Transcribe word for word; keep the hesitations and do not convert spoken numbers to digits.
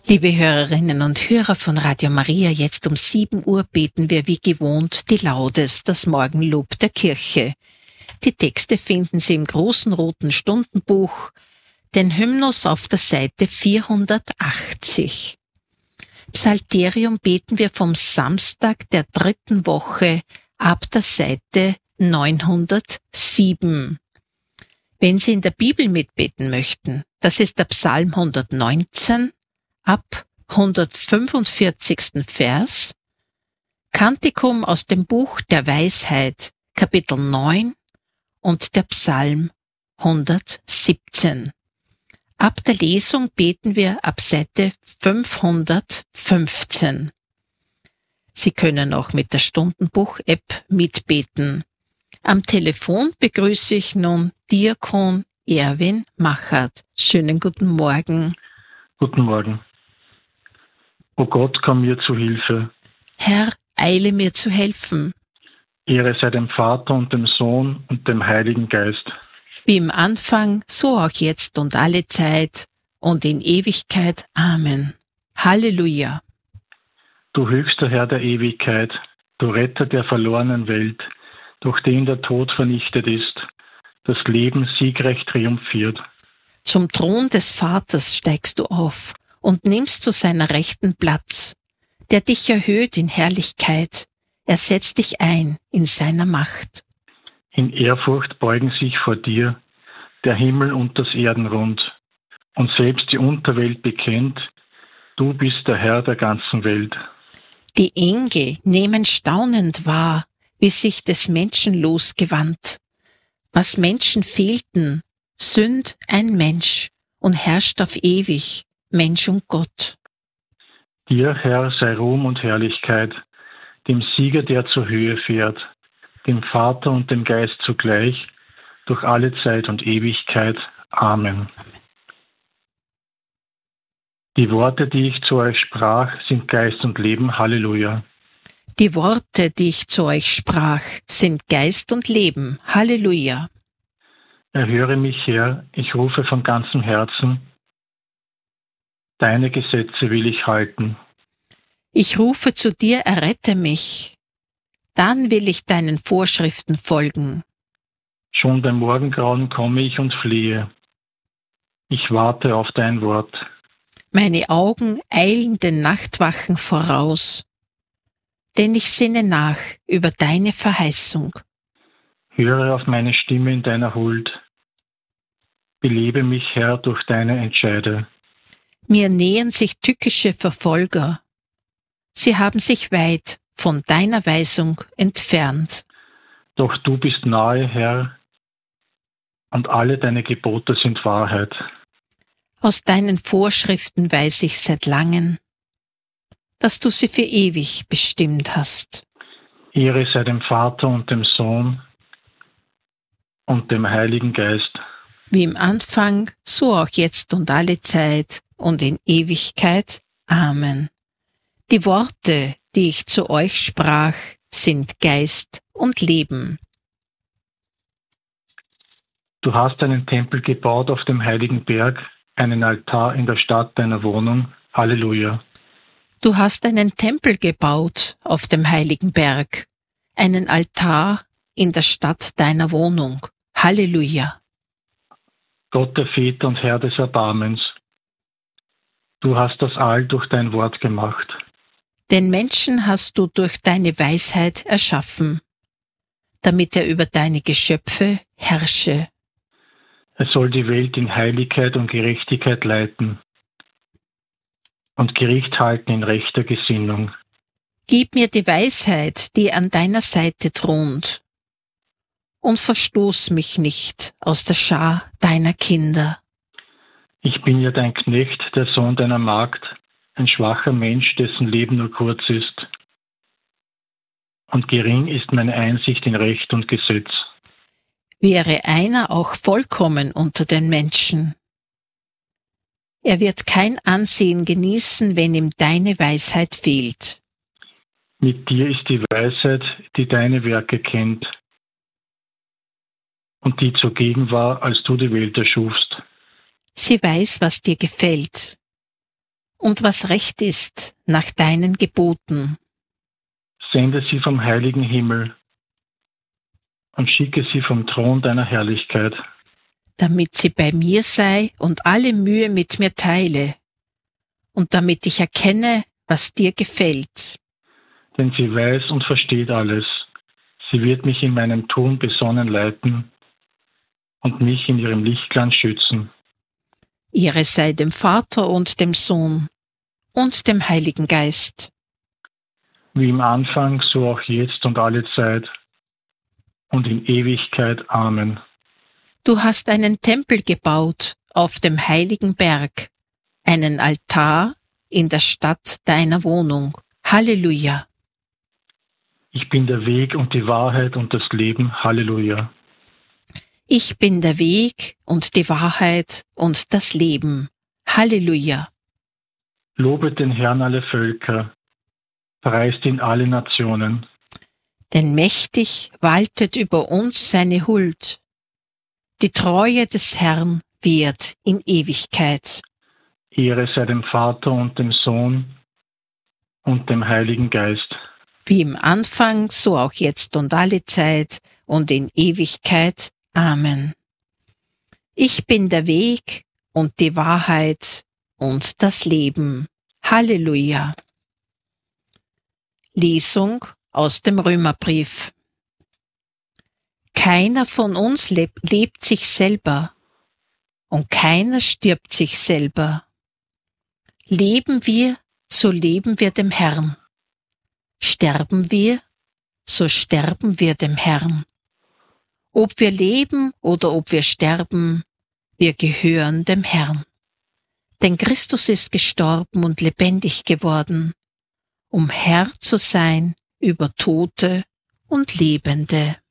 Liebe Hörerinnen und Hörer von Radio Maria, jetzt um sieben Uhr beten wir wie gewohnt die Laudes, das Morgenlob der Kirche. Die Texte finden Sie im großen roten Stundenbuch, den Hymnus auf der Seite vierhundertachtzig. Psalterium beten wir vom Samstag der dritten Woche ab der Seite neunhundertsieben. Wenn Sie in der Bibel mitbeten möchten, das ist der Psalm hundertneunzehn, ab hundertfünfundvierzigsten Vers, Kantikum aus dem Buch der Weisheit, Kapitel neun und der Psalm hundertsiebzehn. Ab der Lesung beten wir ab Seite fünfhundertfünfzehn. Sie können auch mit der Stundenbuch-App mitbeten. Am Telefon begrüße ich nun Diakon Erwin Machert. Schönen guten Morgen. Guten Morgen. O Gott, komm mir zu Hilfe. Herr, eile mir zu helfen. Ehre sei dem Vater und dem Sohn und dem Heiligen Geist. Wie im Anfang, so auch jetzt und alle Zeit und in Ewigkeit. Amen. Halleluja. Du höchster Herr der Ewigkeit, du Retter der verlorenen Welt, durch den der Tod vernichtet ist, das Leben siegreich triumphiert. Zum Thron des Vaters steigst du auf und nimmst zu seiner Rechten Platz. Der dich erhöht in Herrlichkeit, er setzt dich ein in seiner Macht. In Ehrfurcht beugen sich vor dir der Himmel und das Erdenrund, und selbst die Unterwelt bekennt, du bist der Herr der ganzen Welt. Die Engel nehmen staunend wahr, wie sich des Menschen losgewandt. Was Menschen fehlten, sünd ein Mensch und herrscht auf ewig, Mensch und Gott. Dir, Herr, sei Ruhm und Herrlichkeit, dem Sieger, der zur Höhe fährt, dem Vater und dem Geist zugleich, durch alle Zeit und Ewigkeit. Amen. Die Worte, die ich zu euch sprach, sind Geist und Leben. Halleluja. Die Worte, die ich zu euch sprach, sind Geist und Leben. Halleluja. Erhöre mich, Herr, ich rufe von ganzem Herzen. Deine Gesetze will ich halten. Ich rufe zu dir, errette mich. Dann will ich deinen Vorschriften folgen. Schon beim Morgengrauen komme ich und fliehe. Ich warte auf dein Wort. Meine Augen eilen den Nachtwachen voraus, denn ich sinne nach über deine Verheißung. Höre auf meine Stimme in deiner Huld. Belebe mich, Herr, durch deine Entscheide. Mir nähern sich tückische Verfolger. Sie haben sich weit von deiner Weisung entfernt. Doch du bist nahe, Herr, und alle deine Gebote sind Wahrheit. Aus deinen Vorschriften weiß ich seit langem, dass du sie für ewig bestimmt hast. Ehre sei dem Vater und dem Sohn und dem Heiligen Geist. Wie im Anfang, so auch jetzt und alle Zeit und in Ewigkeit. Amen. Die Worte, die ich zu euch sprach, sind Geist und Leben. Du hast einen Tempel gebaut auf dem heiligen Berg, einen Altar in der Stadt deiner Wohnung. Halleluja. Du hast einen Tempel gebaut auf dem heiligen Berg, einen Altar in der Stadt deiner Wohnung. Halleluja. Gott der Väter und Herr des Erbarmens, du hast das All durch dein Wort gemacht. Den Menschen hast du durch deine Weisheit erschaffen, damit er über deine Geschöpfe herrsche. Er soll die Welt in Heiligkeit und Gerechtigkeit leiten und Gericht halten in rechter Gesinnung. Gib mir die Weisheit, die an deiner Seite thront, und verstoß mich nicht aus der Schar deiner Kinder. Ich bin ja dein Knecht, der Sohn deiner Magd, ein schwacher Mensch, dessen Leben nur kurz ist. Und gering ist meine Einsicht in Recht und Gesetz. Wäre einer auch vollkommen unter den Menschen. Er wird kein Ansehen genießen, wenn ihm deine Weisheit fehlt. Mit dir ist die Weisheit, die deine Werke kennt und die zugegen war, als du die Welt erschufst. Sie weiß, was dir gefällt, und was recht ist nach deinen Geboten. Sende sie vom heiligen Himmel und schicke sie vom Thron deiner Herrlichkeit, damit sie bei mir sei und alle Mühe mit mir teile, und damit ich erkenne, was dir gefällt. denn sie weiß und versteht alles. Sie wird mich in meinem Tun besonnen leiten und mich in ihrem Lichtglanz schützen. Ehre sei dem Vater und dem Sohn und dem Heiligen Geist. Wie im Anfang, so auch jetzt und alle Zeit und in Ewigkeit. Amen. Du hast einen Tempel gebaut auf dem heiligen Berg, einen Altar in der Stadt deiner Wohnung. Halleluja! Ich bin der Weg und die Wahrheit und das Leben. Halleluja! Ich bin der Weg und die Wahrheit und das Leben. Halleluja! Lobet den Herrn alle Völker, preist ihn alle Nationen. Denn mächtig waltet über uns seine Huld. Die Treue des Herrn währt in Ewigkeit. Ehre sei dem Vater und dem Sohn und dem Heiligen Geist. Wie im Anfang, so auch jetzt und alle Zeit und in Ewigkeit. Amen. Ich bin der Weg und die Wahrheit und das Leben. Halleluja. Lesung aus dem Römerbrief. Keiner von uns lebt, lebt sich selber und keiner stirbt sich selber. Leben wir, so leben wir dem Herrn. Sterben wir, so sterben wir dem Herrn. Ob wir leben oder ob wir sterben, wir gehören dem Herrn. Denn Christus ist gestorben und lebendig geworden, um Herr zu sein über Tote und Lebende.